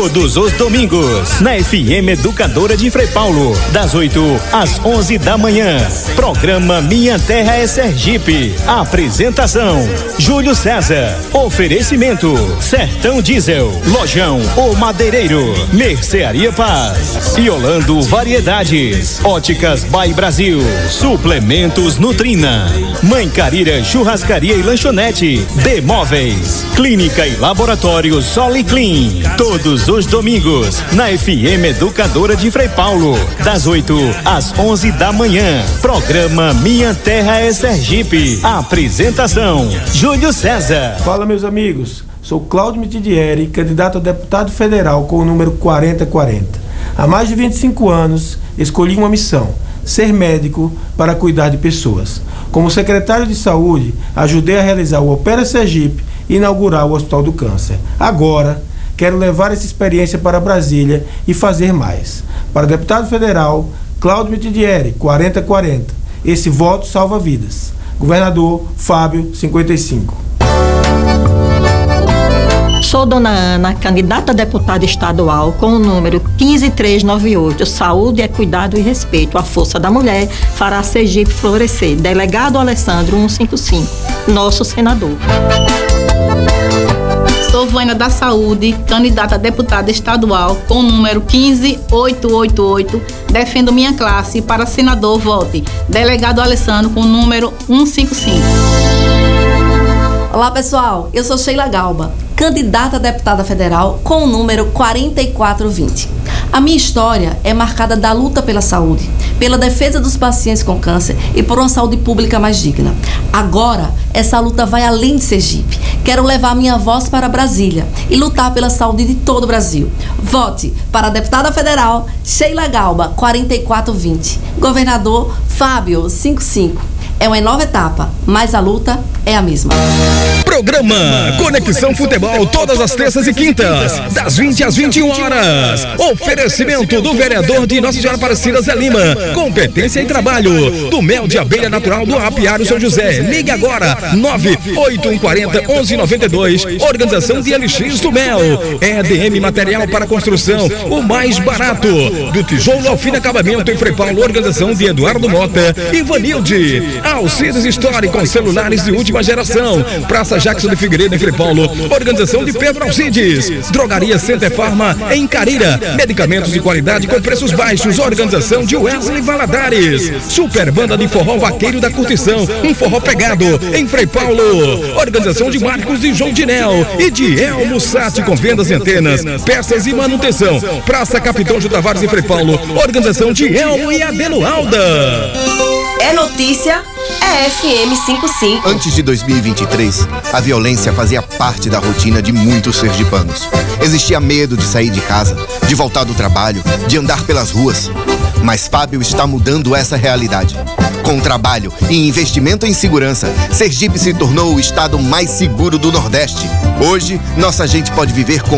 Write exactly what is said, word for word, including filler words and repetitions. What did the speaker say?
Todos os domingos, na F M Educadora de Frei Paulo, das oito às onze da manhã. Programa Minha Terra é Sergipe. Apresentação: Júlio César. Oferecimento: Sertão Diesel, Lojão O Madeireiro, Mercearia Paz, Yolando Variedades, Óticas By Brasil, Suplementos Nutrina, Mãe Carira Churrascaria e Lanchonete, Demóveis, Clínica e Laboratório Soliclean. Todos os domingos, na F M Educadora de Frei Paulo, das oito às onze da manhã. Programa Minha Terra é Sergipe. Apresentação: Júlio César. Fala, meus amigos. Sou Cláudio Mitidieri, candidato a deputado federal com o número quarenta quarenta. Há mais de vinte e cinco anos, escolhi uma missão: ser médico para cuidar de pessoas. Como secretário de saúde, ajudei a realizar o Opera Sergipe e inaugurar o Hospital do Câncer. Agora, quero levar essa experiência para Brasília e fazer mais. Para deputado federal, Cláudio Mitidieri, quarenta quarenta. Esse voto salva vidas. Governador Fábio, cinquenta e cinco. Sou Dona Ana, candidata a deputada estadual com o número quinze trezentos e noventa e oito. Saúde é cuidado e respeito. A força da mulher fará Sergipe florescer. Delegado Alessandro cento e cinquenta e cinco, nosso senador. Sou Vânia da Saúde, candidata a deputada estadual com o número quinze oitocentos e oitenta e oito. Defendo minha classe. Para senador, vote Delegado Alessandro com o número cento e cinquenta e cinco. Olá, pessoal, eu sou Sheila Galba, candidata a deputada federal com o número quarenta e quatro vinte. A minha história é marcada da luta pela saúde, pela defesa dos pacientes com câncer e por uma saúde pública mais digna. Agora, essa luta vai além de Sergipe. Quero levar minha voz para Brasília e lutar pela saúde de todo o Brasil. Vote para a deputada federal Sheila Galba, quarenta e quatro vinte. Governador Fábio, cinquenta e cinco. É uma nova etapa, mas a luta é a mesma. Programa Conexão Futebol, todas as terças e quintas, das vinte às vinte e uma horas. Oferecimento do vereador de Nossa Senhora Aparecida Zé Lima. Competência e trabalho. Do mel de abelha natural do Apiário São José. Ligue agora, nove oito um quatro zero um um nove dois. Organização de L X do Mel. E D M Material para Construção, o mais barato. Do tijolo ao fino acabamento em Frei Paulo. Organização de Eduardo Mota e Vanilde. Alcides Store com celulares de última geração. Praça Jackson de Figueiredo em Frei Paulo. Organização de Pedro Alcides. Drogaria Center Farma em Carira. Medicamentos de qualidade com preços baixos. Organização de Wesley Valadares. Super Banda de Forró Vaqueiro da Curtição. Um forró pegado em Frei Paulo. Organização de Marcos de João Dinel e de Elmo Sati com vendas e antenas, peças e manutenção. Praça Capitão J. Tavares em Frei Paulo. Organização de Elmo e Adelualda. É notícia, é F M cinquenta e cinco. Antes de dois mil e vinte e três, a violência fazia parte da rotina de muitos sergipanos. Existia medo de sair de casa, de voltar do trabalho, de andar pelas ruas. Mas Fábio está mudando essa realidade. Com trabalho e investimento em segurança, Sergipe se tornou o estado mais seguro do Nordeste. Hoje, nossa gente pode viver com